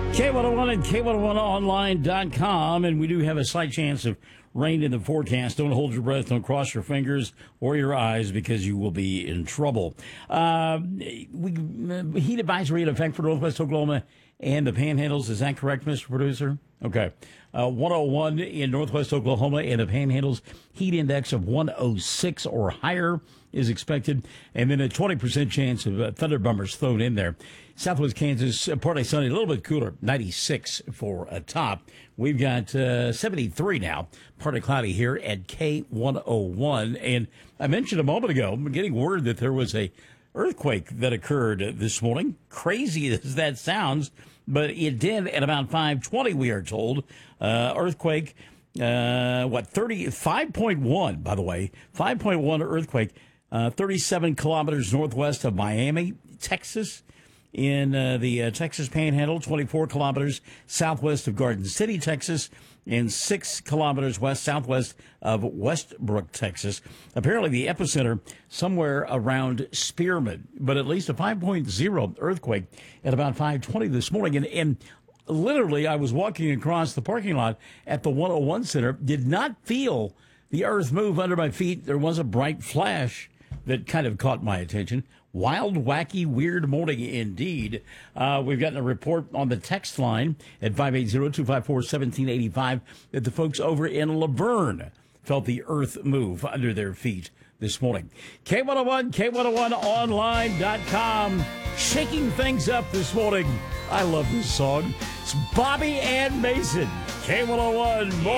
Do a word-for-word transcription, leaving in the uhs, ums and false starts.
K one oh one and K one oh one online dot com, and we do have a slight chance of rain in the forecast. Don't hold your breath, don't cross your fingers or your eyes, because you will be in trouble. Uh, we, uh, heat advisory in effect for Northwest Oklahoma and the Panhandles. Is that correct, Mister Producer? Okay. Uh, one oh one in Northwest Oklahoma and the Panhandles. Heat index of one oh six or higher is expected. And then a twenty percent chance of uh, thunder bummers thrown in there. Southwest Kansas, uh, partly sunny, a little bit cooler, ninety-six for a top. We've got uh, seventy-three now, partly cloudy here at K one oh one. And I mentioned a moment ago, I'm getting word that there was a earthquake that occurred this morning. Crazy as that sounds, but it did at about five twenty, we are told. Uh, earthquake, uh, what, thirty-five point one, by the way, five point one earthquake, uh, thirty-seven kilometers northwest of Miami, Texas, in uh, the uh, Texas Panhandle, twenty-four kilometers southwest of Garden City, Texas, and six kilometers west southwest of Westbrook, Texas. Apparently the epicenter somewhere around Spearman, but at least a five point oh earthquake at about five twenty this morning. And, and literally, I was walking across the parking lot at the one oh one Center, did not feel the earth move under my feet. There was a bright flash that kind of caught my attention. Wild, wacky, weird morning indeed. Uh, we've gotten a report on the text line at five eight zero, two five four, one seven eight five that the folks over in Laverne felt the earth move under their feet this morning. K one oh one, K one oh one online dot com, shaking things up this morning. I love this song. It's Bobby and Mason. K one oh one.